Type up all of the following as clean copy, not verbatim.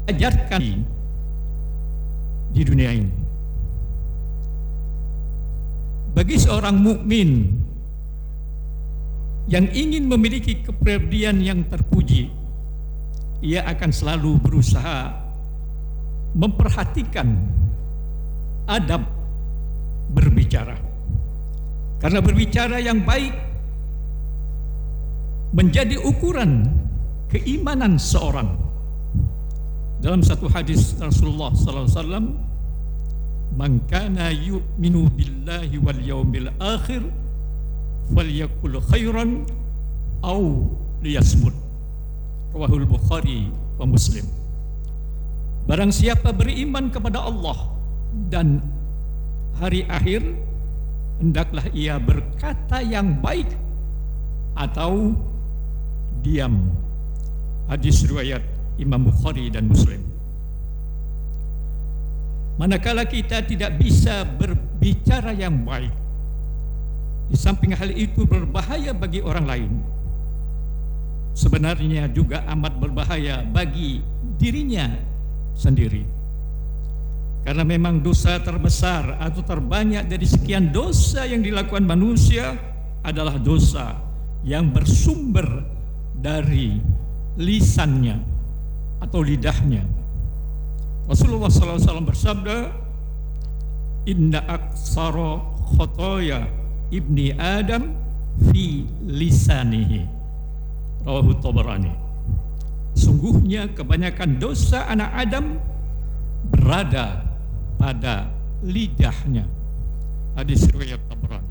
ajarkan di dunia ini. Bagi seorang mukmin yang ingin memiliki kepribadian yang terpuji, ia akan selalu berusaha memperhatikan adab berbicara. Karena berbicara yang baik menjadi ukuran keimanan seorang. Dalam satu hadis Rasulullah SAW, "Man kana yu'minu billahi wal yaumil akhir falyakul khairan aw liyasmut." Rawahul Bukhari wa Muslim. Barang siapa beriman kepada Allah dan hari akhir, hendaklah ia berkata yang baik atau diam. Hadis riwayat Imam Bukhari dan Muslim. Manakala kita tidak bisa berbicara yang baik, di samping hal itu berbahaya bagi orang lain, sebenarnya juga amat berbahaya bagi dirinya sendiri. Karena memang dosa terbesar atau terbanyak dari sekian dosa yang dilakukan manusia adalah dosa yang bersumber dari lisannya atau lidahnya. Rasulullah SAW bersabda, "Inna aksara khotoya ibni Adam fi lisanihi." Rawahu Tabarani. Sungguhnya kebanyakan dosa anak Adam berada pada lidahnya. Hadis riwayat Tabarani.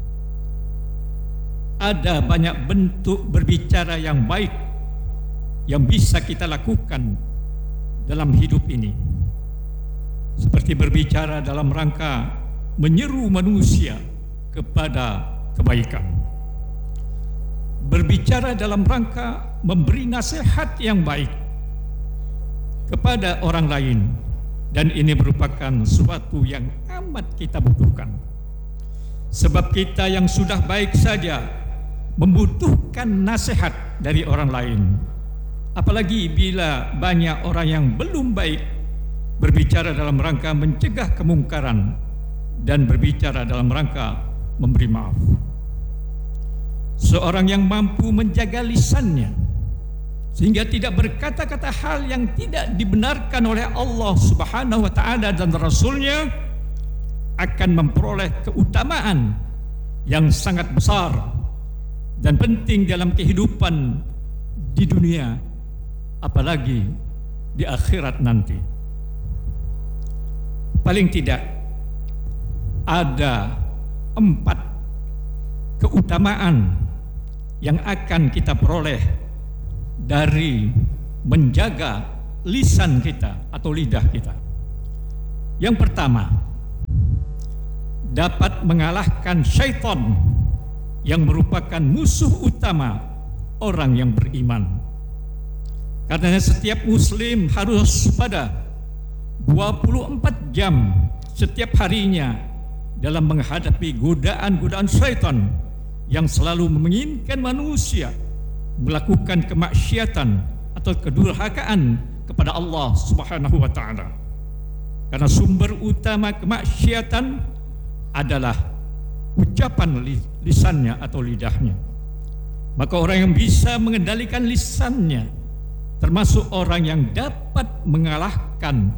Ada banyak bentuk berbicara yang baik yang bisa kita lakukan dalam hidup ini, seperti berbicara dalam rangka menyeru manusia kepada kebaikan, berbicara dalam rangka memberi nasihat yang baik kepada orang lain, dan ini merupakan sesuatu yang amat kita butuhkan, sebab kita yang sudah baik saja membutuhkan nasihat dari orang lain. Apalagi bila banyak orang yang belum baik berbicara dalam rangka mencegah kemungkaran dan berbicara dalam rangka memberi maaf. Seorang yang mampu menjaga lisannya sehingga tidak berkata-kata hal yang tidak dibenarkan oleh Allah Subhanahu wa taala dan Rasul-Nya akan memperoleh keutamaan yang sangat besar dan penting dalam kehidupan di dunia, apalagi di akhirat nanti. Paling tidak ada 4 keutamaan yang akan kita peroleh dari menjaga lisan kita atau lidah kita. Yang pertama, dapat mengalahkan syaitan yang merupakan musuh utama orang yang beriman. Karena setiap muslim harus pada 24 jam setiap harinya dalam menghadapi godaan-godaan syaitan yang selalu menginginkan manusia melakukan kemaksiatan atau kedurhakaan kepada Allah Subhanahu wa taala. Karena sumber utama kemaksiatan adalah ucapan lisannya atau lidahnya. Maka orang yang bisa mengendalikan lisannya termasuk orang yang dapat mengalahkan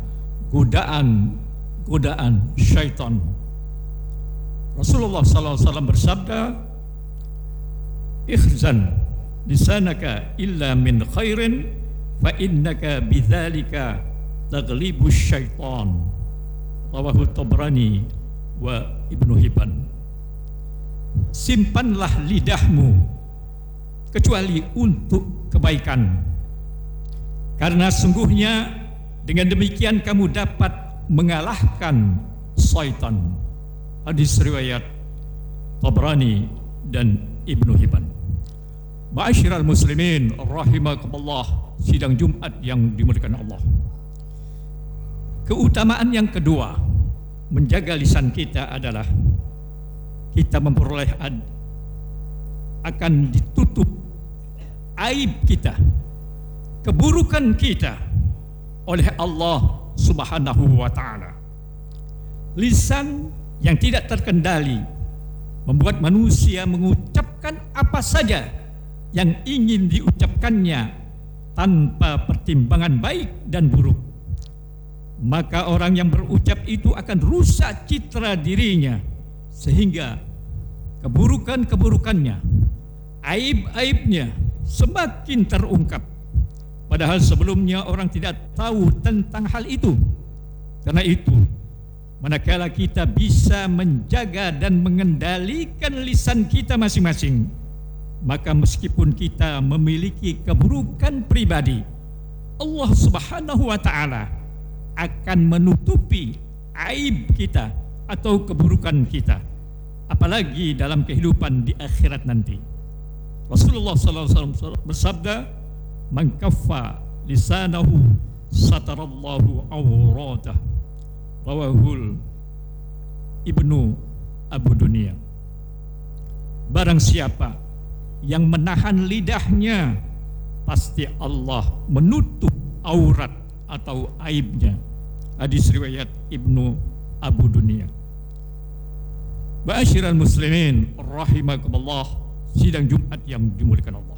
godaan syaitan. Rasulullah SAW bersabda, "Ikhzan lisanaka illa min khairin fa innaka bidzalika taglibus syaitan." Rawahu Tabrani wa Ibnu Hibban. Simpanlah lidahmu kecuali untuk kebaikan, karena sungguhnya dengan demikian kamu dapat mengalahkan syaitan. Hadis riwayat Tabrani dan Ibnu Hibban. Ma'asyiral muslimin rahimakumullah, sidang Jumat yang dimuliakan Allah. Keutamaan yang kedua menjaga lisan kita adalah kita memperoleh akan ditutup aib kita, keburukan kita, oleh Allah Subhanahu wa ta'ala. Lisan yang tidak terkendali membuat manusia mengucapkan apa saja yang ingin diucapkannya tanpa pertimbangan baik dan buruk. Maka orang yang berucap itu akan rusak citra dirinya, sehingga keburukan-keburukannya, aib-aibnya semakin terungkap. Padahal sebelumnya orang tidak tahu tentang hal itu. Karena itu, manakala kita bisa menjaga dan mengendalikan lisan kita masing-masing, maka meskipun kita memiliki keburukan pribadi, Allah Subhanahu wa ta'ala akan menutupi aib kita atau keburukan kita, apalagi dalam kehidupan di akhirat nanti. Rasulullah SAW bersabda, "Man kaffa lisanahu satarallahu awratah." Rawahul Ibnu Abu Dunia. Barang siapa yang menahan lidahnya, pasti Allah menutup aurat atau aibnya. Hadis riwayat Ibnu Abu Dunia. Ma'asyiral muslimin rahimakumullah, sidang Jumat yang dimuliakan Allah.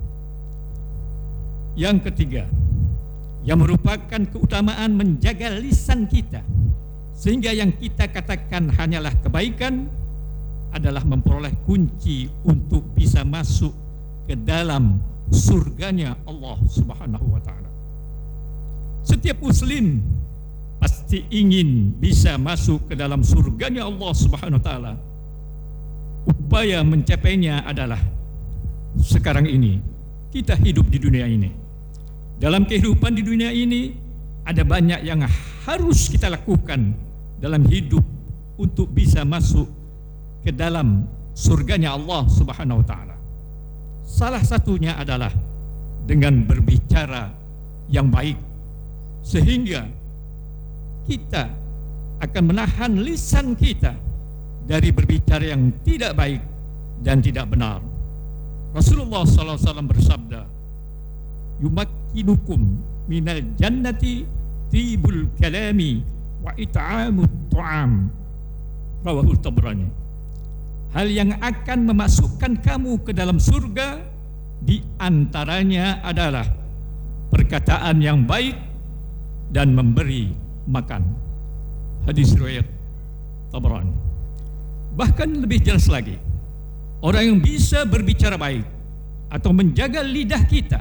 Yang ketiga, yang merupakan keutamaan menjaga lisan kita, sehingga yang kita katakan hanyalah kebaikan, adalah memperoleh kunci untuk bisa masuk ke dalam surganya Allah Subhanahu wa ta'ala. Setiap muslim pasti ingin bisa masuk ke dalam surganya Allah Subhanahu wa ta'ala. Upaya mencapainya adalah sekarang ini kita hidup di dunia ini. Dalam kehidupan di dunia ini ada banyak yang harus kita lakukan dalam hidup untuk bisa masuk ke dalam surganya Allah Subhanahu wa ta'ala. Salah satunya adalah dengan berbicara yang baik, sehingga kita akan menahan lisan kita dari berbicara yang tidak baik dan tidak benar. Rasulullah SAW bersabda, "Yumakkinukum minal jannati tibul kalami wa it'amut ta'am." Rawahul Tabrani. Hal yang akan memasukkan kamu ke dalam surga di antaranya adalah perkataan yang baik dan memberi makan. Hadis riwayat Tabrani. Bahkan lebih jelas lagi, orang yang bisa berbicara baik atau menjaga lidah kita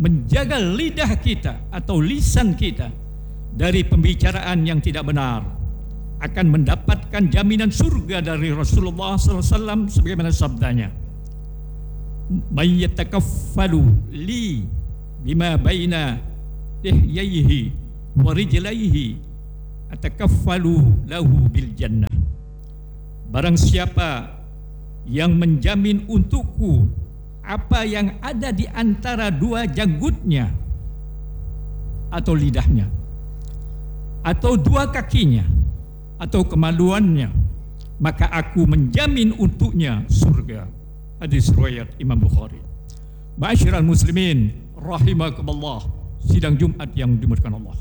atau lisan kita dari pembicaraan yang tidak benar, akan mendapatkan jaminan surga dari Rasulullah SAW sebagaimana sabdanya, "May yatakaffalu li bima baina lihyaihi wa rijlaihi atakaffalu lahu bil jannah." Barang siapa yang menjamin untukku apa yang ada di antara dua janggutnya atau lidahnya atau dua kakinya atau kemaluannya, maka aku menjamin untuknya surga. Hadis riwayat Imam Bukhari. Ma'asyiral muslimin rahimakumullah, sidang Jumat yang dimuliakan Allah.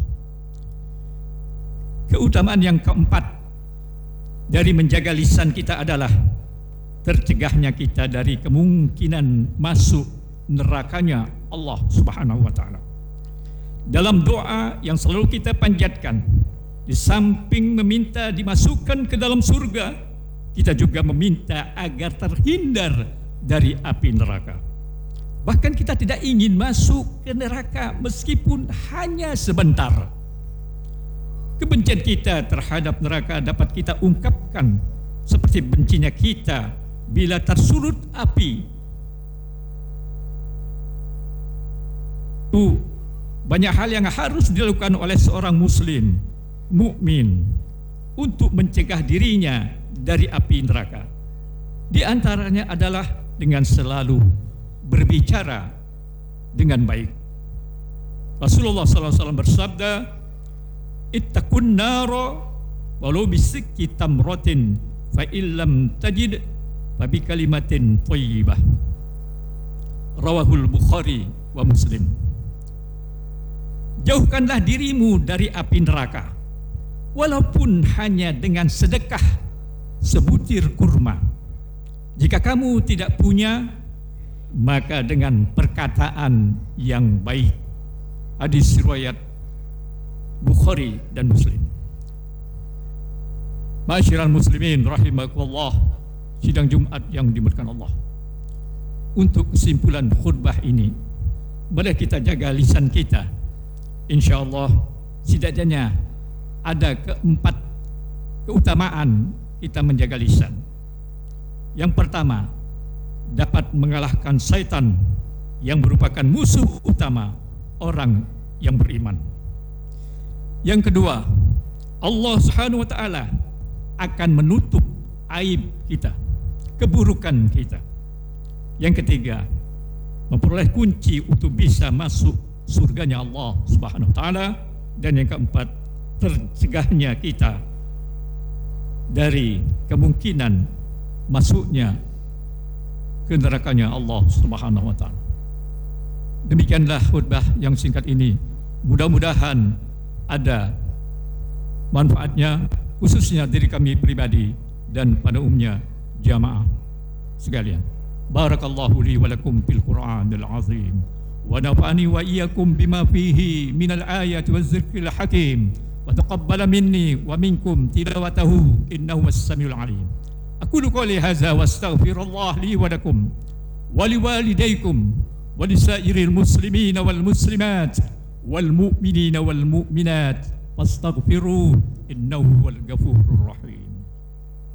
Keutamaan yang keempat dari menjaga lisan kita adalah tercegahnya kita dari kemungkinan masuk nerakanya Allah Subhanahu wa ta'ala. Dalam doa yang selalu kita panjatkan, di samping meminta dimasukkan ke dalam surga, kita juga meminta agar terhindar dari api neraka. Bahkan kita tidak ingin masuk ke neraka meskipun hanya sebentar. Kebencian kita terhadap neraka dapat kita ungkapkan seperti bencinya kita bila tersulut api. Banyak hal yang harus dilakukan oleh seorang muslim mukmin untuk mencegah dirinya dari api neraka. Di antaranya adalah dengan selalu berbicara dengan baik. Rasulullah SAW bersabda, "Ittaqun nara walau bisikki tamratin fa illam tajid fa bi kalimatin thayyibah." Rawahul Bukhari wa Muslim. Jauhkanlah dirimu dari api neraka, walaupun hanya dengan sedekah sebutir kurma. Jika kamu tidak punya, maka dengan perkataan yang baik. Hadis riwayat Bukhari dan Muslim. Ma'asyiral muslimin rahimakumullah, sidang Jumat yang dimuliakan Allah. Untuk kesimpulan khutbah ini, boleh kita jaga lisan kita. InsyaAllah setidaknya ada 4 keutamaan kita menjaga lisan. Yang pertama, dapat mengalahkan syaitan yang merupakan musuh utama orang yang beriman. Yang kedua, Allah Subhanahu wa taala akan menutup aib kita, keburukan kita. Yang ketiga, memperoleh kunci untuk bisa masuk surganya Allah Subhanahu wa taala. Dan yang keempat, tercegahnya kita dari kemungkinan masuknya ke nerakanya Allah Subhanahu wa taala. Demikianlah khutbah yang singkat ini. Mudah-mudahan ada manfaatnya, khususnya diri kami pribadi dan pada umumnya jamaah sekalian. Barakallahu li wa lakum fil Qur'anil azim, wa nafa'ani wa iyyakum bima fihi minal ayati waz zikril hakim, wa taqabbala minni wa minkum tilawatahu innahu was-samiul alim. Aqulu qouli hadza wa astaghfirullah li wa lakum wa liwalidaykum wa lisairil muslimina wal muslimat wal mu'minina wal mu'minat fastaghfiruhu innahu huwal ghafurur rahim.